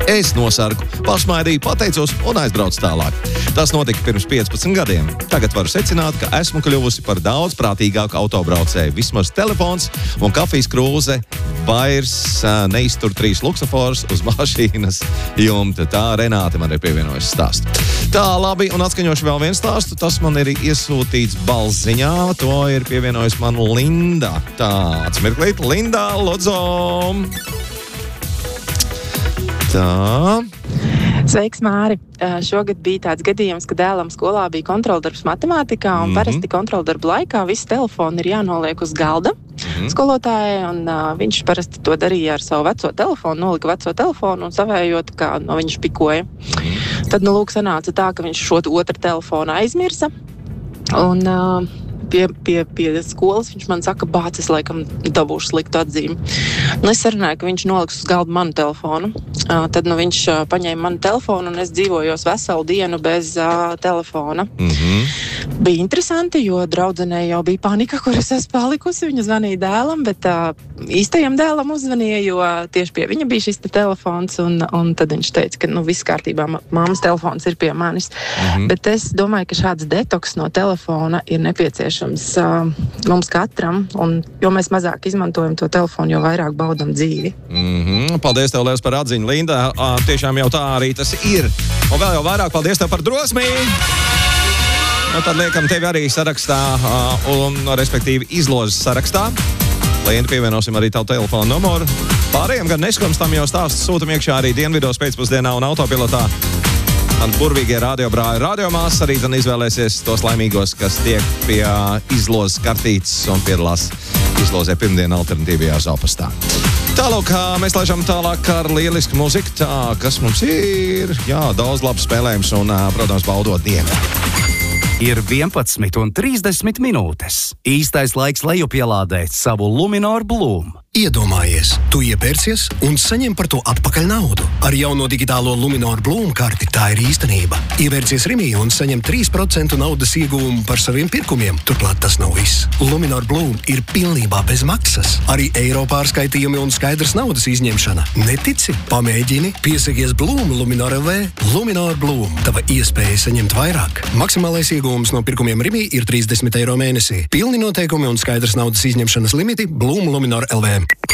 Es nosargu, pasmaidīju, pateicos un aizbraucu tālāk. Tas notika pirms 15 gadiem. Tagad varu secināt, ka esmu kļuvusi par daudz prātīgāku autobraucēju. Vismaz telefons un kafijas krūze vairs neiztur 3 luksofors uz mašīnas jumta. Tā Renāte man ir pievienojusi stāstu. Tā, labi, un atskaņošu vēl vienu stāstu. Tas man ir iesūtīts balziņā. To ir pievienojusi man Linda. Tā, atsmirklīt, Linda, Lodzom! Tā. Sveiks, Māri! Šogad bija tāds gadījums, ka dēlam skolā bija kontroldarbs matemātikā, un parasti kontroldarbu laikā visi telefoni ir jānoliek uz galda skolotājai, un viņš parasti to darīja ar savu veco telefonu, nolika veco telefonu un savējot, kā no viņš pikoja. Tad, lūk, sanāca tā, ka viņš šo otru telefonu aizmirsa, un pie skolas viņš man saka, bāc, es laikam dabūšu sliktu atzīmi. Es sarunāju, ka viņš noliks uz galdu manu telefonu. Tad viņš paņēma manu telefonu un es dzīvojos veselu dienu bez telefona. Bija interesanti, jo draudzenei jau bija panika, kur es esmu palikusi. Viņa zvanīja dēlam, bet īstajam dēlam uzvanīja, jo tieši pie viņa bija šis telefons. Un tad viņš teica, ka viss kārtībā, mammas telefons ir pie manis. Bet es domāju, ka šāds detoks no telefona ir nepieciešams mums katram, un jo mēs mazāk izmantojam to telefonu, jo vairāk baudam dzīvi. Paldies tev liels par atziņu, Linda. Tiešām jau tā arī tas ir. Un vēl jau vairāk paldies tev par drosmi. Tad liekam tevi arī sarakstā, respektīvi izlozes sarakstā. Linda, pievienosim arī tavu telefonu numuru. Pārējiem gan neskumstam jau stāstus sūtam iekšā arī dienvidos pēcpusdienā un autopilotā. Man burvīgie radiobrāļi radiomās arī izvēlēsies tos laimīgos, kas tiek pie izlozes kartītes un piedalās izlozē pirmdien alternatīvajā Zopastā. Tālāk, mēs laižam tālāk ar lielisku muziku, kas mums ir, daudz labs spēlējums un, protams, baudot dienu. Ir 11:30 minūtes. Īstais laiks lejupielādēt savu Luminor Bloom. Iedomājies, tu iepērcies un saņem par to atpakaļ naudu. Ar jauno digitālo Luminor Bloom karti tā ir īstenība. Ievērcies Rimī un saņem 3% naudas ieguvumu par saviem pirkumiem. Turklāt tas nav viss. Luminor Bloom ir pilnībā bez maksas. Arī eiro pārskaitījumi un skaidrs naudas izņemšana. Netici? Pamēģini. Piesakies Bloom Luminor LV. Luminor Bloom. Tava iespēja saņemt vairāk. Maksimālais ieguvums no pirkumiem Rimī ir 30 eiro mēnesī. Pilni noteikumi un skaidrs naudas izņemšanas limiti Bloom Luminor LV.